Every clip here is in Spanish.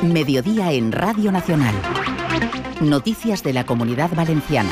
Mediodía en Radio Nacional. Noticias de la Comunidad Valenciana.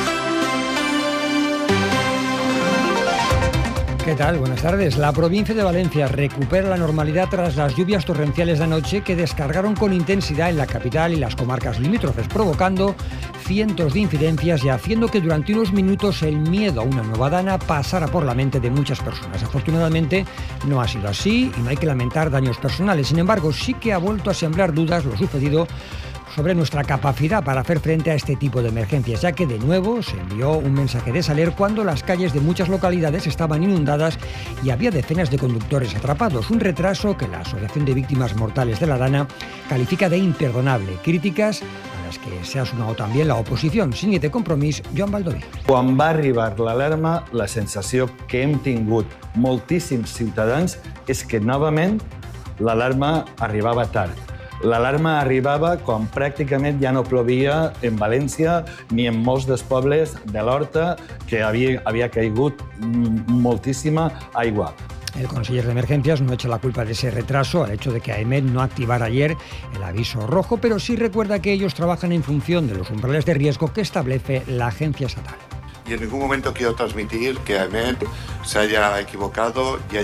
¿Qué tal? Buenas tardes. La provincia de Valencia recupera la normalidad tras las lluvias torrenciales de anoche que descargaron con intensidad en la capital y las comarcas limítrofes, provocando cientos de incidencias y haciendo que durante unos minutos el miedo a una nueva dana pasara por la mente de muchas personas. Afortunadamente no ha sido así y no hay que lamentar daños personales. Sin embargo, sí que ha vuelto a sembrar dudas lo sucedido sobre nuestra capacidad para hacer frente a este tipo de emergencias, ya que de nuevo se envió un mensaje de Saler cuando las calles de muchas localidades estaban inundadas y había decenas de conductores atrapados. Un retraso que la Asociación de Víctimas Mortales de la Dana califica de imperdonable. Críticas a las que se ha sumado también la oposición. Sin de Compromís, Joan Baldoví. Quan va arribar l'alarma, la sensació que hem tingut moltíssims ciutadans és que novament l'alarma arribava tard. L'alarma arribava quan pràcticament ja no plovia en València ni en molts dels pobles de l'Horta, que havia caigut moltíssima aigua. El conseller de Emergencias no echa la culpa de ese retraso al hecho de que AEMET no activara ayer el aviso rojo, pero sí recuerda que ellos trabajan en función de los umbrales de riesgo que establece la agencia estatal. Y en ningún momento quiero transmitir que AEMET se haya equivocado y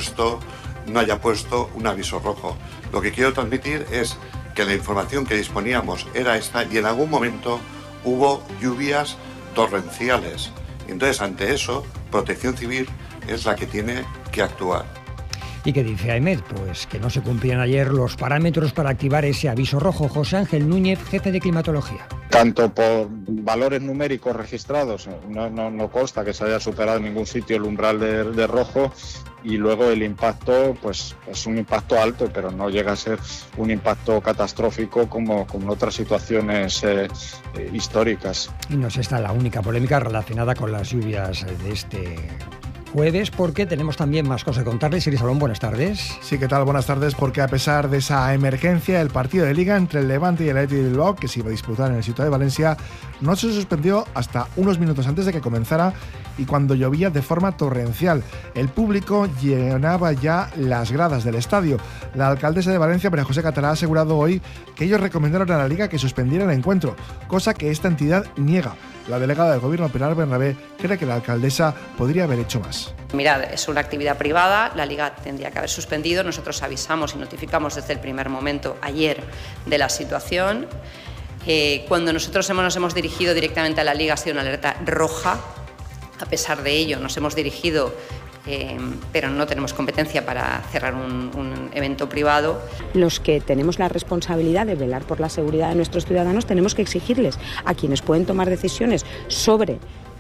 no haya puesto un aviso rojo. Lo que quiero transmitir es que la información que disponíamos era esta y en algún momento hubo lluvias torrenciales. Entonces, ante eso, Protección Civil es la que tiene que actuar. ¿Y qué dice AEMET? Pues que no se cumplían ayer los parámetros para activar ese aviso rojo. José Ángel Núñez, jefe de climatología. Tanto por valores numéricos registrados, no consta que se haya superado en ningún sitio el umbral de rojo, y luego el impacto pues es un impacto alto, pero no llega a ser un impacto catastrófico como en otras situaciones históricas. Y no es esta la única polémica relacionada con las lluvias de este jueves, porque tenemos también más cosas que contarles. Iris Salón, buenas tardes. Sí, ¿qué tal? Buenas tardes, porque a pesar de esa emergencia, el partido de Liga entre el Levante y el Athletic de Bilbao, que se iba a disputar en el Ciutat de Valencia, no se suspendió hasta unos minutos antes de que comenzara y cuando llovía de forma torrencial. El público llenaba ya las gradas del estadio. La alcaldesa de Valencia, María José Catalá, ha asegurado hoy que ellos recomendaron a la Liga que suspendiera el encuentro, cosa que esta entidad niega. La delegada del Gobierno, Pilar Bernabé, cree que la alcaldesa podría haber hecho más. Mirad, es una actividad privada, la Liga tendría que haber suspendido. Nosotros avisamos y notificamos desde el primer momento, ayer, de la situación. Cuando nosotros nos hemos dirigido directamente a la Liga ha sido una alerta roja. A pesar de ello, nos hemos dirigido, pero no tenemos competencia para cerrar un evento privado. Los que tenemos la responsabilidad de velar por la seguridad de nuestros ciudadanos tenemos que exigirles a quienes pueden tomar decisiones sobre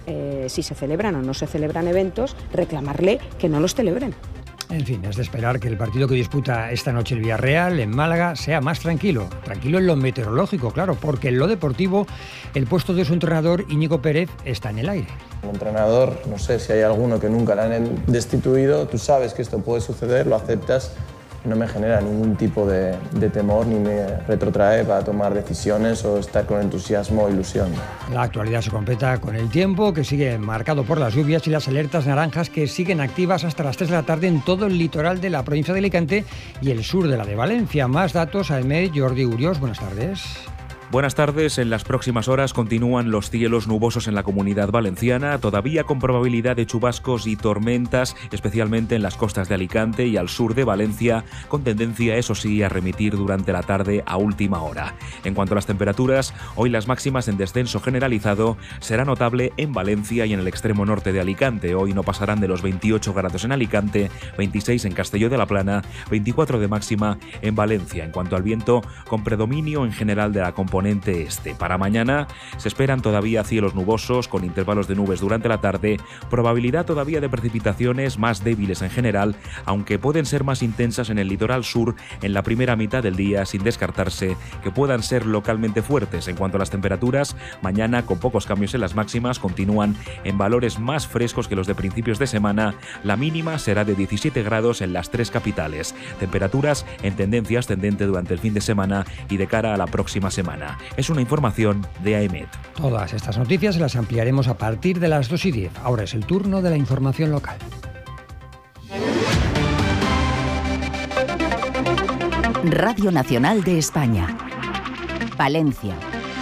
si se celebran o no se celebran eventos, reclamarle que no los celebren. En fin, es de esperar que el partido que disputa esta noche el Villarreal en Málaga sea más tranquilo. Tranquilo en lo meteorológico, claro, porque en lo deportivo el puesto de su entrenador Íñigo Pérez está en el aire. El entrenador, no sé si hay alguno que nunca le han destituido, tú sabes que esto puede suceder, lo aceptas. No me genera ningún tipo de temor ni me retrotrae para tomar decisiones o estar con entusiasmo o ilusión. La actualidad se completa con el tiempo, que sigue marcado por las lluvias y las alertas naranjas que siguen activas hasta las 3 de la tarde en todo el litoral de la provincia de Alicante y el sur de la de Valencia. Más datos, AEMET, Jordi Uriós, buenas tardes. Buenas tardes. En las próximas horas continúan los cielos nubosos en la Comunidad Valenciana, todavía con probabilidad de chubascos y tormentas, especialmente en las costas de Alicante y al sur de Valencia, con tendencia, eso sí, a remitir durante la tarde a última hora. En cuanto a las temperaturas, hoy las máximas en descenso generalizado será notable en Valencia y en el extremo norte de Alicante. Hoy no pasarán de los 28 grados en Alicante, 26 en Castelló de la Plana, 24 de máxima en Valencia. En cuanto al viento, con predominio en general de la componente este. Para mañana se esperan todavía cielos nubosos con intervalos de nubes durante la tarde, probabilidad todavía de precipitaciones más débiles en general, aunque pueden ser más intensas en el litoral sur en la primera mitad del día, sin descartarse que puedan ser localmente fuertes. En cuanto a las temperaturas, mañana con pocos cambios en las máximas continúan en valores más frescos que los de principios de semana. La mínima será de 17 grados en las 3 capitales. Temperaturas en tendencia ascendente durante el fin de semana y de cara a la próxima semana. Es una información de AEMET. Todas estas noticias las ampliaremos a partir de las 2:10. Ahora es el turno de la información local. Radio Nacional de España. Valencia.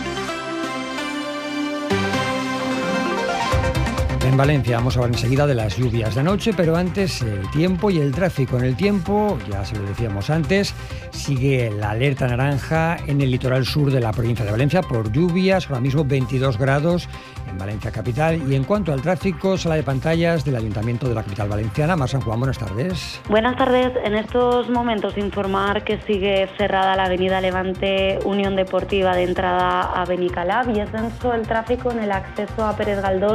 En Valencia vamos a hablar enseguida de las lluvias de anoche, pero antes el tiempo y el tráfico. En el tiempo, ya se lo decíamos antes, sigue la alerta naranja en el litoral sur de la provincia de Valencia por lluvias, ahora mismo 22 grados en Valencia capital. Y en cuanto al tráfico, sala de pantallas del Ayuntamiento de la capital valenciana. Mar San Juan, buenas tardes. Buenas tardes. En estos momentos informar que sigue cerrada la avenida Levante Unión Deportiva de entrada a Benicalab y es denso el tráfico en el acceso a Pérez Galdós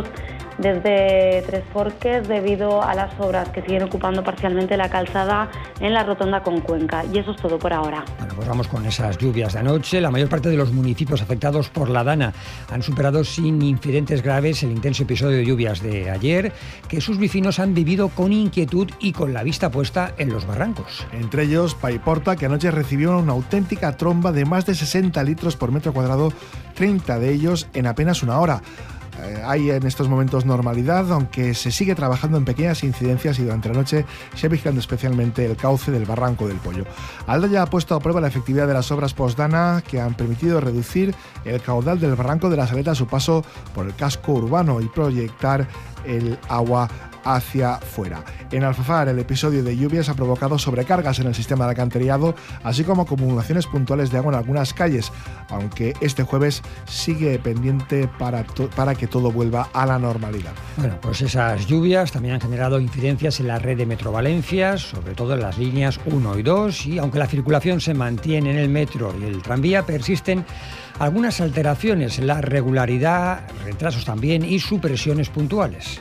desde Tres Forques debido a las obras que siguen ocupando parcialmente la calzada en la rotonda con Cuenca. Y eso es todo por ahora. Bueno, pues vamos con esas lluvias de anoche. La mayor parte de los municipios afectados por la Dana han superado sin incidentes graves el intenso episodio de lluvias de ayer, que sus vecinos han vivido con inquietud y con la vista puesta en los barrancos. Entre ellos, Paiporta, que anoche recibió una auténtica tromba de más de 60 litros por metro cuadrado, 30 de ellos en apenas una hora. Hay en estos momentos normalidad, aunque se sigue trabajando en pequeñas incidencias y durante la noche se vigilando especialmente el cauce del Barranco del Pollo. Aldaya ha puesto a prueba la efectividad de las obras postdana que han permitido reducir el caudal del Barranco de la Saleta a su paso por el casco urbano y proyectar el agua hacia fuera. En Alfafar, el episodio de lluvias ha provocado sobrecargas en el sistema de alcantarillado, así como acumulaciones puntuales de agua en algunas calles, aunque este jueves sigue pendiente para que todo vuelva a la normalidad. Bueno, pues esas lluvias también han generado incidencias en la red de Metro Valencia, sobre todo en las líneas 1 y 2, y aunque la circulación se mantiene en el metro y el tranvía, persisten algunas alteraciones en la regularidad, retrasos también y supresiones puntuales.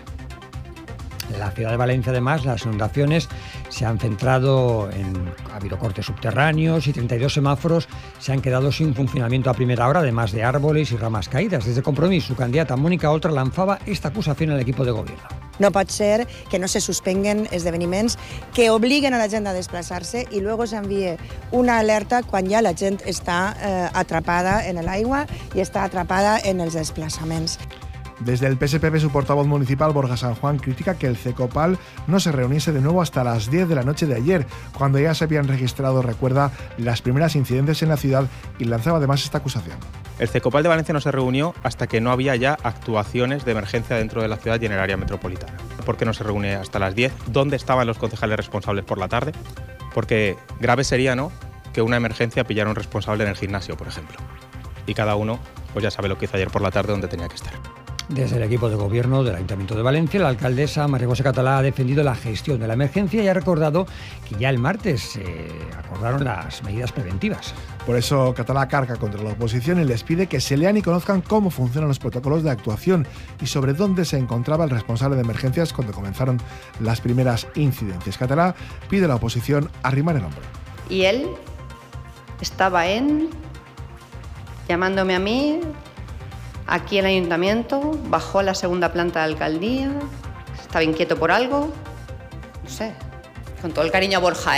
En la ciudad de Valencia, además, las inundaciones se han centrado ha habido cortes subterráneos y 32 semáforos se han quedado sin funcionamiento a primera hora, además de árboles y ramas caídas. Desde Compromís, su candidata Mónica Oltra lanzaba esta acusación al equipo de gobierno. No pot ser que no se suspenguen esdeveniments que obliguen a la gent a desplaçar-se i luego s'envie una alerta quan ja la gent està atrapada en l'aigua i està atrapada en els desplaçaments. Desde el PSPB, su portavoz municipal, Borja San Juan, critica que el CECOPAL no se reuniese de nuevo hasta las 10 de la noche de ayer, cuando ya se habían registrado, recuerda, las primeras incidentes en la ciudad y lanzaba además esta acusación. El CECOPAL de Valencia no se reunió hasta que no había ya actuaciones de emergencia dentro de la ciudad y en el área metropolitana. ¿Por qué no se reunió hasta las 10? ¿Dónde estaban los concejales responsables por la tarde? Porque grave sería, ¿no?, que una emergencia pillara un responsable en el gimnasio, por ejemplo. Y cada uno pues ya sabe lo que hizo ayer por la tarde, donde tenía que estar. Desde el equipo de gobierno del Ayuntamiento de Valencia, la alcaldesa María José Catalá ha defendido la gestión de la emergencia y ha recordado que ya el martes se acordaron las medidas preventivas. Por eso Catalá carga contra la oposición y les pide que se lean y conozcan cómo funcionan los protocolos de actuación y sobre dónde se encontraba el responsable de emergencias cuando comenzaron las primeras incidencias. Catalá pide a la oposición arrimar el hombro. Y él estaba llamándome a mí, aquí en el ayuntamiento, bajó a la segunda planta de la alcaldía, estaba inquieto por algo, no sé, con todo el cariño a Borja,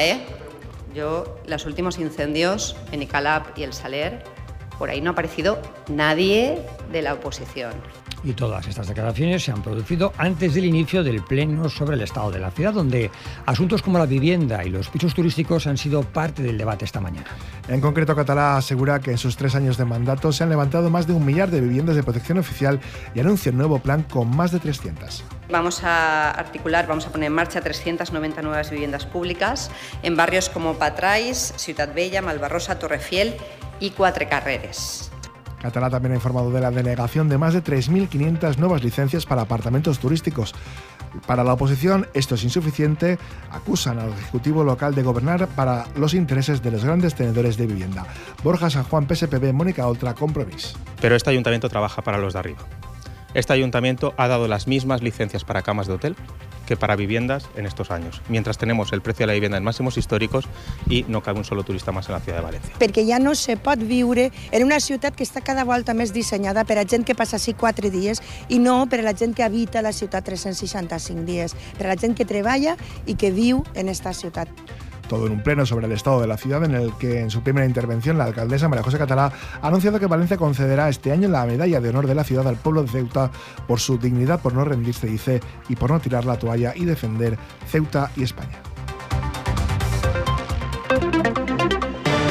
Yo, los últimos incendios en Benicalab y el Saler, por ahí no ha aparecido nadie de la oposición. Y todas estas declaraciones se han producido antes del inicio del pleno sobre el estado de la ciudad, donde asuntos como la vivienda y los pisos turísticos han sido parte del debate esta mañana. En concreto, Catalá asegura que en sus 3 años de mandato se han levantado más de 1 millar de viviendas de protección oficial y anuncia un nuevo plan con más de 300. Vamos a poner en marcha 390 nuevas viviendas públicas en barrios como Patrais, Ciutat Vella, Malvarrosa, Torrefiel y Quatre Carreres. Catalá también ha informado de la denegación de más de 3.500 nuevas licencias para apartamentos turísticos. Para la oposición esto es insuficiente, acusan al Ejecutivo local de gobernar para los intereses de los grandes tenedores de vivienda. Borja San Juan, PSPB, Mónica Oltra, Compromís. Pero este ayuntamiento trabaja para los de arriba. Este ayuntamiento ha dado las mismas licencias para camas de hotel que para viviendas en estos años, mientras tenemos el precio de la vivienda en máximos históricos y no cabe un solo turista más en la ciudad de Valencia. Perquè ja no se pot viure en una ciutat que està cada volta més dissenyada per a gent que passa així 4 dies i no per a la gent que habita la ciutat 365 dies, per a la gent que treballa i que viu en esta ciutat. Todo en un pleno sobre el estado de la ciudad en el que en su primera intervención la alcaldesa María José Catalá ha anunciado que Valencia concederá este año la medalla de honor de la ciudad al pueblo de Ceuta por su dignidad, por no rendirse, dice, y por no tirar la toalla y defender Ceuta y España.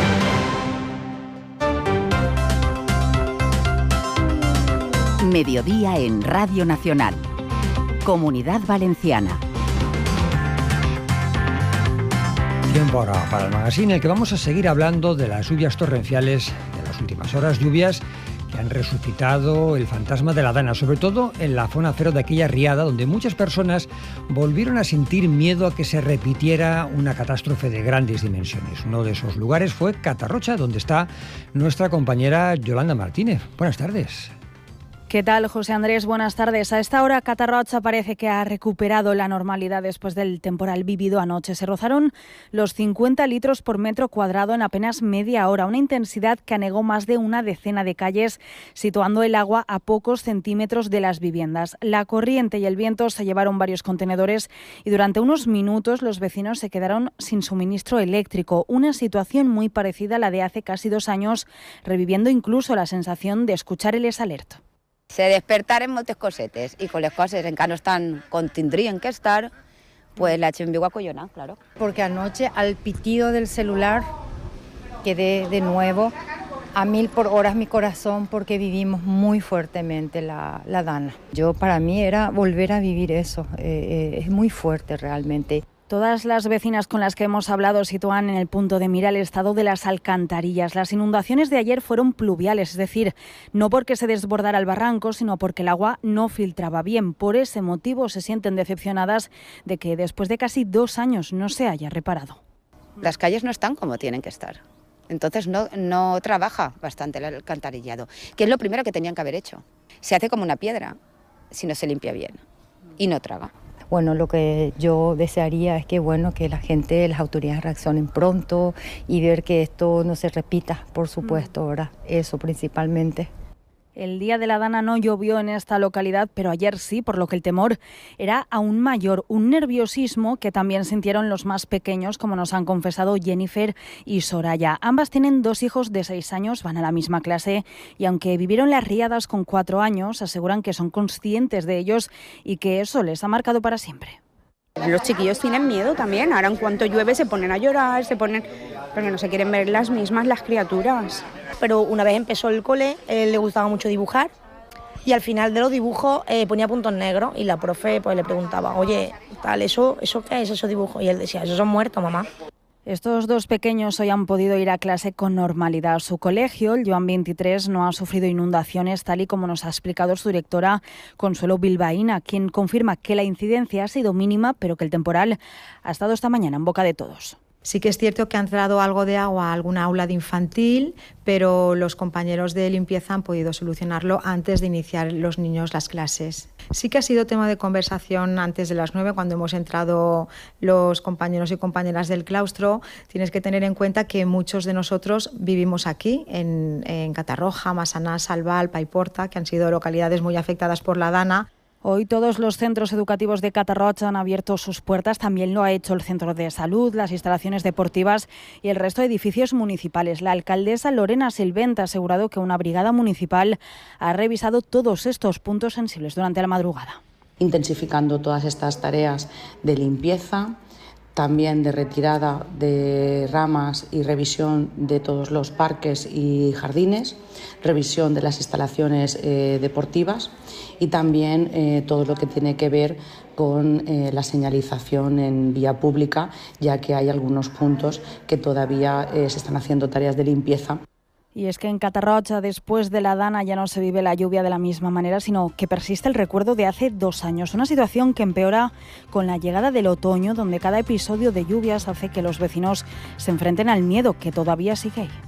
Mediodía en Radio Nacional. Comunidad Valenciana. Tiempo ahora para el magazine, en el que vamos a seguir hablando de las lluvias torrenciales de las últimas horas, lluvias que han resucitado el fantasma de la Dana, sobre todo en la zona cero de aquella riada, donde muchas personas volvieron a sentir miedo a que se repitiera una catástrofe de grandes dimensiones. Uno de esos lugares fue Catarrocha, donde está nuestra compañera Yolanda Martínez. Buenas tardes. ¿Qué tal, José Andrés? Buenas tardes. A esta hora, Catarrocha parece que ha recuperado la normalidad después del temporal vivido anoche. Se rozaron los 50 litros por metro cuadrado en apenas media hora, una intensidad que anegó más de una decena de calles, situando el agua a pocos centímetros de las viviendas. La corriente y el viento se llevaron varios contenedores y durante unos minutos los vecinos se quedaron sin suministro eléctrico, una situación muy parecida a la de hace casi 2 años, reviviendo incluso la sensación de escuchar el Esalerto. Se despertaren moltes cosetes i con les coses encara no estan com tindrien que estar, pues la gent viu acollonada, claro. Porque anoche al pitido del celular quedé de nuevo a 1000 por hora mi corazón porque vivimos muy fuertemente la Dana. Para mí era volver a vivir eso, es muy fuerte realmente. Todas las vecinas con las que hemos hablado sitúan en el punto de mira el estado de las alcantarillas. Las inundaciones de ayer fueron pluviales, es decir, no porque se desbordara el barranco, sino porque el agua no filtraba bien. Por ese motivo se sienten decepcionadas de que después de casi 2 años no se haya reparado. Las calles no están como tienen que estar. Entonces no trabaja bastante el alcantarillado, que es lo primero que tenían que haber hecho. Se hace como una piedra si no se limpia bien y no traga. Bueno, lo que yo desearía es que la gente, las autoridades reaccionen pronto y ver que esto no se repita, por supuesto, ¿verdad? Eso principalmente. El día de la Dana no llovió en esta localidad, pero ayer sí, por lo que el temor era aún mayor. Un nerviosismo que también sintieron los más pequeños, como nos han confesado Jennifer y Soraya. Ambas tienen 2 hijos de 6 años, van a la misma clase y aunque vivieron las riadas con 4 años, aseguran que son conscientes de ellos y que eso les ha marcado para siempre. Los chiquillos tienen miedo también, ahora en cuanto llueve se ponen a llorar, porque no se quieren ver las mismas las criaturas. Pero una vez empezó el cole, le gustaba mucho dibujar y al final de los dibujos ponía puntos negros y la profe pues le preguntaba, oye, tal, ¿eso qué es, esos dibujos? Y él decía, esos son muertos, mamá. Estos 2 pequeños hoy han podido ir a clase con normalidad. Su colegio, el Joan 23, no ha sufrido inundaciones, tal y como nos ha explicado su directora Consuelo Bilbaína, quien confirma que la incidencia ha sido mínima, pero que el temporal ha estado esta mañana en boca de todos. Sí que es cierto que ha entrado algo de agua a alguna aula de infantil, pero los compañeros de limpieza han podido solucionarlo antes de iniciar los niños las clases. Sí que ha sido tema de conversación antes de las 9, cuando hemos entrado los compañeros y compañeras del claustro. Tienes que tener en cuenta que muchos de nosotros vivimos aquí, en Catarroja, Massaná, Salval, Paiporta, que han sido localidades muy afectadas por la Dana. Hoy todos los centros educativos de Catarrocha han abierto sus puertas, también lo ha hecho el centro de salud, las instalaciones deportivas y el resto de edificios municipales. La alcaldesa Lorena Silvent ha asegurado que una brigada municipal ha revisado todos estos puntos sensibles durante la madrugada. Intensificando todas estas tareas de limpieza, también de retirada de ramas y revisión de todos los parques y jardines, revisión de las instalaciones deportivas y también todo lo que tiene que ver con la señalización en vía pública, ya que hay algunos puntos que todavía se están haciendo tareas de limpieza. Y es que en Catarrocha, después de la Dana, ya no se vive la lluvia de la misma manera, sino que persiste el recuerdo de hace 2 años. Una situación que empeora con la llegada del otoño, donde cada episodio de lluvias hace que los vecinos se enfrenten al miedo que todavía sigue ahí.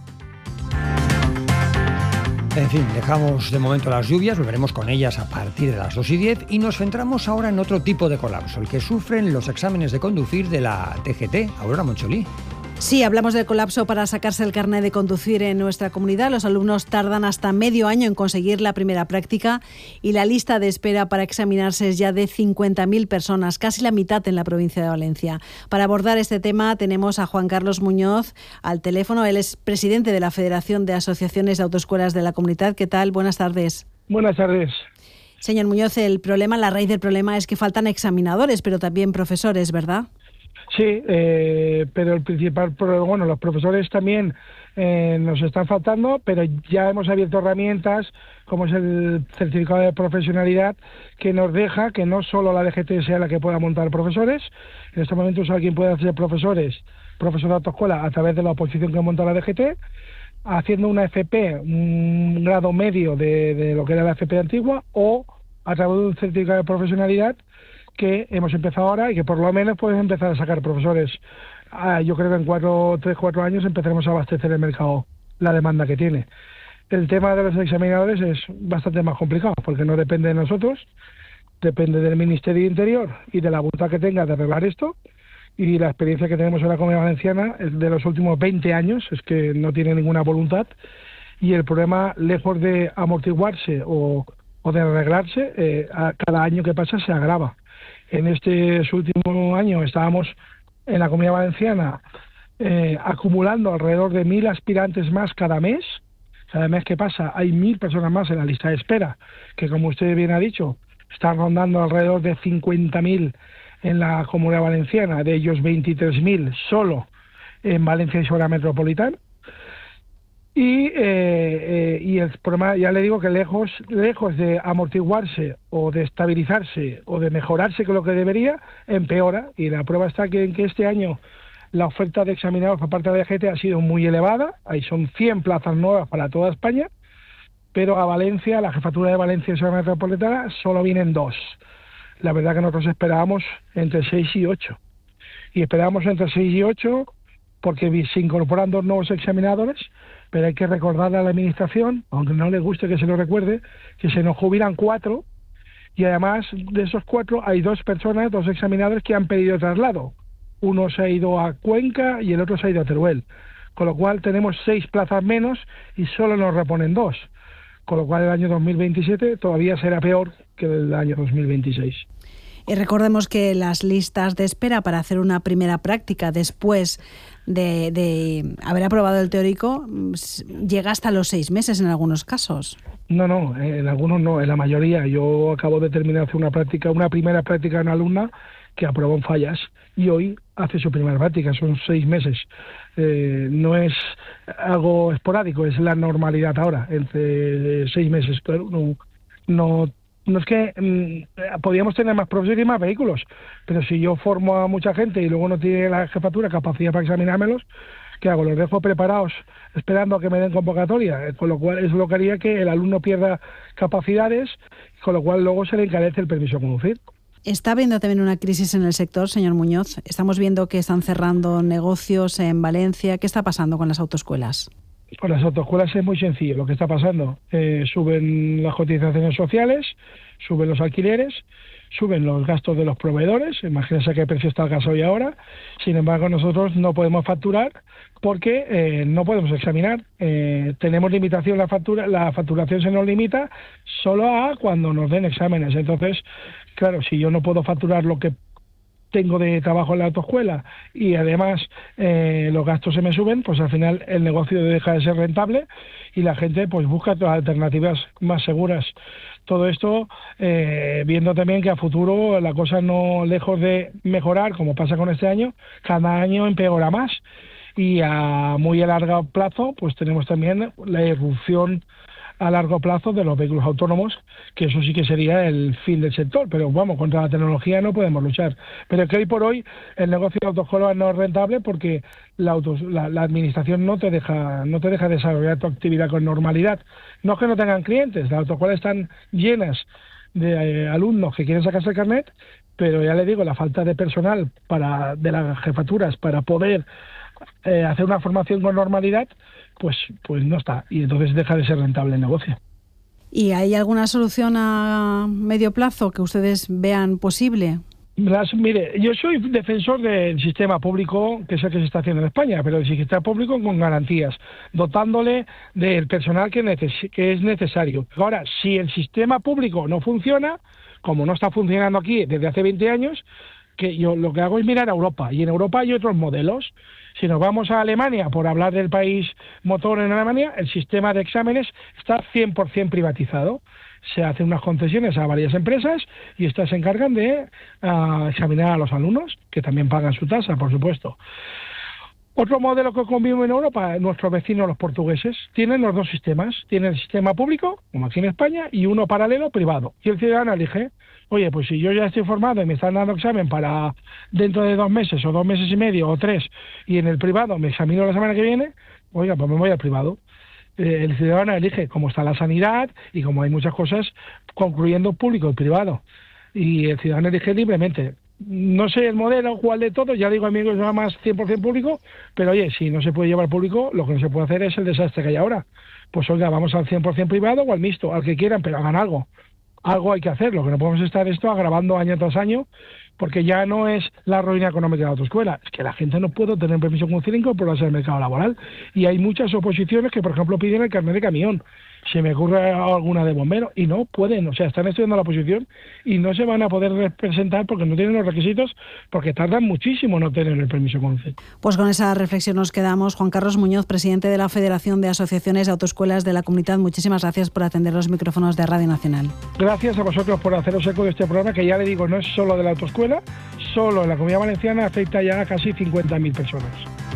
En fin, dejamos de momento las lluvias, volveremos con ellas a partir de las 2:10 y nos centramos ahora en otro tipo de colapso, el que sufren los exámenes de conducir de la TGT. Aurora Moncholí. Sí, hablamos del colapso para sacarse el carnet de conducir en nuestra comunidad. Los alumnos tardan hasta medio año en conseguir la primera práctica y la lista de espera para examinarse es ya de 50.000 personas, casi la mitad en la provincia de Valencia. Para abordar este tema tenemos a Juan Carlos Muñoz al teléfono. Él es presidente de la Federación de Asociaciones de Autoescuelas de la Comunidad. ¿Qué tal? Buenas tardes. Buenas tardes. Señor Muñoz, la raíz del problema es que faltan examinadores, pero también profesores, ¿verdad? Sí, pero el principal problema, bueno, los profesores también nos están faltando, pero ya hemos abierto herramientas como es el certificado de profesionalidad que nos deja que no solo la DGT sea la que pueda montar profesores. En estos momentos alguien puede hacer profesor de autoescuela a través de la oposición que monta la DGT, haciendo una FP, un grado medio de lo que era la FP antigua, o a través de un certificado de profesionalidad que hemos empezado ahora y que por lo menos puedes empezar a sacar profesores. Yo creo que en 3-4 años empezaremos a abastecer el mercado, la demanda que tiene. El tema de los examinadores es bastante más complicado porque no depende de nosotros, depende del Ministerio de Interior y de la voluntad que tenga de arreglar esto. Y la experiencia que tenemos en la Comunidad Valenciana es de los últimos 20 años, es que no tiene ninguna voluntad y el problema, lejos de amortiguarse o de arreglarse, a cada año que pasa se agrava. En este último año estábamos en la Comunidad Valenciana acumulando alrededor de 1.000 aspirantes más cada mes. Cada mes que pasa hay 1.000 personas más en la lista de espera, que como usted bien ha dicho, están rondando alrededor de 50.000 en la Comunidad Valenciana, de ellos 23.000 solo en Valencia y zona metropolitana. Y el problema, ya le digo que lejos de amortiguarse o de estabilizarse o de mejorarse con lo que debería, empeora. Y la prueba está en que este año la oferta de examinados por parte de la DGT ha sido muy elevada. Ahí son 100 plazas nuevas para toda España, pero a Valencia, la jefatura de Valencia y zona metropolitana, solo vienen 2. La verdad que nosotros esperábamos entre 6 y 8. Y esperábamos entre 6 y 8 porque se incorporan 2 nuevos examinadores, pero hay que recordarle a la Administración, aunque no le guste que se lo recuerde, que se nos jubilan 4 y además de esos 4 hay 2 personas, 2 examinadores que han pedido traslado. Uno se ha ido a Cuenca y el otro se ha ido a Teruel, con lo cual tenemos 6 plazas menos y solo nos reponen 2, con lo cual el año 2027 todavía será peor que el año 2026. Y recordemos que las listas de espera para hacer una primera práctica después de haber aprobado el teórico llega hasta los 6 meses en algunos casos. No, en algunos no, en la mayoría. Yo acabo de terminar de hacer una primera práctica en una alumna que aprobó en fallas y hoy hace su primera práctica, son 6 meses. No es algo esporádico, es la normalidad ahora, entre 6 meses. Claro, no es que podíamos tener más profesores y más vehículos, pero si yo formo a mucha gente y luego no tiene la jefatura capacidad para examinármelos, ¿qué hago? Los dejo preparados esperando a que me den convocatoria, con lo cual es lo que haría que el alumno pierda capacidades, con lo cual luego se le encarece el permiso de conducir. Está habiendo también una crisis en el sector, señor Muñoz. Estamos viendo que están cerrando negocios en Valencia. ¿Qué está pasando con las autoescuelas? Con las autoescuelas es muy sencillo lo que está pasando. Suben las cotizaciones sociales, suben los alquileres, suben los gastos de los proveedores. Imagínense a qué precio está el gasoil ahora. Sin embargo, nosotros no podemos facturar porque no podemos examinar. Tenemos limitación, la facturación se nos limita solo a cuando nos den exámenes. Entonces, claro, si yo no puedo facturar lo que tengo de trabajo en la autoescuela y además los gastos se me suben, pues al final el negocio deja de ser rentable y la gente pues busca otras alternativas más seguras. Todo esto viendo también que a futuro la cosa no, lejos de mejorar como pasa con este año, cada año empeora más y a muy a largo plazo pues tenemos también la irrupción a largo plazo de los vehículos autónomos, que eso sí que sería el fin del sector, pero vamos, contra la tecnología no podemos luchar. Pero es que hoy por hoy el negocio de autoescuelas no es rentable porque la administración no te deja desarrollar tu actividad con normalidad. No es que no tengan clientes, las autoescuelas están llenas de alumnos que quieren sacarse el carnet, pero ya le digo, la falta de personal de las jefaturas para poder hacer una formación con normalidad, pues no está, y entonces deja de ser rentable el negocio. ¿Y hay alguna solución a medio plazo que ustedes vean posible? Mire, yo soy defensor del sistema público, que es el que se está haciendo en España, pero el sistema público con garantías, dotándole del personal que es necesario. Ahora, si el sistema público no funciona, como no está funcionando aquí desde hace 20 años, que yo lo que hago es mirar a Europa, y en Europa hay otros modelos. Si nos vamos a Alemania, por hablar del país motor en Alemania, el sistema de exámenes está 100% privatizado. se hacen unas concesiones a varias empresas y estas se encargan de examinar a los alumnos, que también pagan su tasa, por supuesto. Otro modelo que convive en Europa, nuestros vecinos los portugueses, tienen los dos sistemas. Tienen el sistema público, como aquí en España, y uno paralelo privado. Y el ciudadano elige, oye, pues si yo ya estoy formado y me están dando examen para dentro de 2 meses o 2 meses y medio o 3, y en el privado me examino la semana que viene, oiga, pues me voy al privado. El ciudadano elige cómo está la sanidad y como hay muchas cosas, concluyendo público y privado. Y el ciudadano elige libremente. No sé el modelo, cuál de todos, ya digo, amigos, nada más 100% público, pero oye, si no se puede llevar público, lo que no se puede hacer es el desastre que hay ahora. Pues oiga, vamos al 100% privado o al mixto, al que quieran, pero hagan algo. Algo hay que hacer, lo que no podemos estar esto agravando año tras año, porque ya no es la ruina económica de la autoescuela, es que la gente no puede tener permiso con CIR e incorporarse al mercado laboral. Y hay muchas oposiciones que, por ejemplo, piden el carnet de camión. Se me ocurre alguna de bombero y no pueden, o sea, están estudiando la oposición y no se van a poder representar porque no tienen los requisitos, porque tardan muchísimo en obtener el permiso con CIR. Pues con esa reflexión nos quedamos. Juan Carlos Muñoz, presidente de la Federación de Asociaciones de Autoescuelas de la Comunidad, muchísimas gracias por atender los micrófonos de Radio Nacional. Gracias a vosotros por haceros eco de este programa, que ya le digo, no es solo de la autoescuela, solo en la Comunidad Valenciana afecta ya a casi 50.000 personas.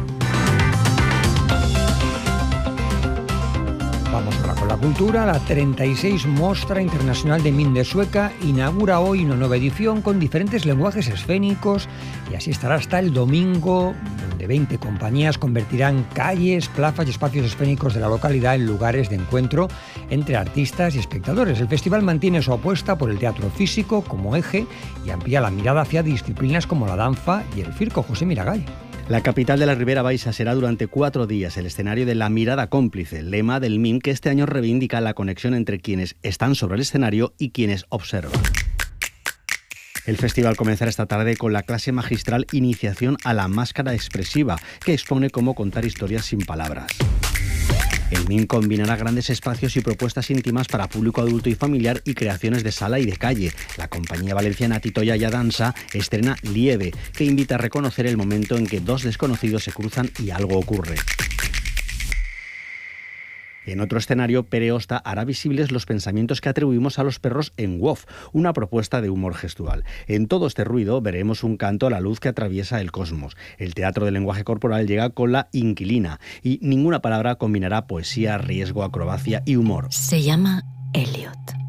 Vamos ahora con la cultura. La 36 Mostra Internacional de Min de Sueca inaugura hoy una nueva edición con diferentes lenguajes escénicos y así estará hasta el domingo, donde 20 compañías convertirán calles, plazas y espacios escénicos de la localidad en lugares de encuentro entre artistas y espectadores. El festival mantiene su apuesta por el teatro físico como eje y amplía la mirada hacia disciplinas como la danza y el circo. José Miragay. La capital de la Ribera Baixa será durante 4 días el escenario de La Mirada Cómplice, lema del MIM que este año reivindica la conexión entre quienes están sobre el escenario y quienes observan. El festival comenzará esta tarde con la clase magistral Iniciación a la Máscara Expresiva, que expone cómo contar historias sin palabras. El MIM combinará grandes espacios y propuestas íntimas para público adulto y familiar y creaciones de sala y de calle. La compañía valenciana Titoya Ya Dansa estrena Lieve, que invita a reconocer el momento en que 2 desconocidos se cruzan y algo ocurre. En otro escenario, Pere Osta hará visibles los pensamientos que atribuimos a los perros en WOF, una propuesta de humor gestual. En todo este ruido veremos un canto a la luz que atraviesa el cosmos. El teatro del lenguaje corporal llega con La Inquilina y Ninguna Palabra combinará poesía, riesgo, acrobacia y humor. Se llama Elliot.